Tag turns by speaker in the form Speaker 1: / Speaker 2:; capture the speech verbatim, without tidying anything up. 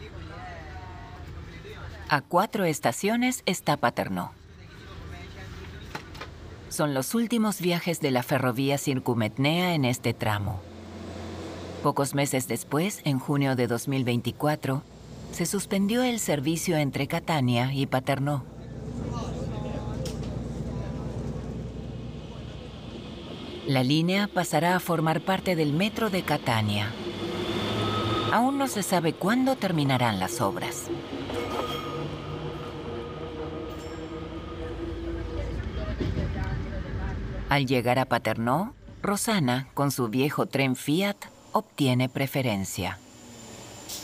Speaker 1: A cuatro estaciones está Paternò. Son los últimos viajes de la ferrovía Circumetnea en este tramo. Pocos meses después, en junio de dos mil veinticuatro, se suspendió el servicio entre Catania y Paternò. La línea pasará a formar parte del metro de Catania. Aún no se sabe cuándo terminarán las obras. Al llegar a Paternò, Rosanna, con su viejo tren Fiat, obtiene preferencia.